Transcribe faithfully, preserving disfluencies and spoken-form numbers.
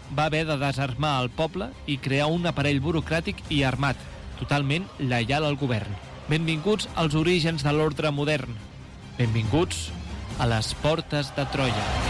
va haver de desarmar el poble i crear un aparell burocràtic i armat, totalment lleial al govern. Benvinguts als orígens de l'ordre modern. Benvinguts a les portes de Troia.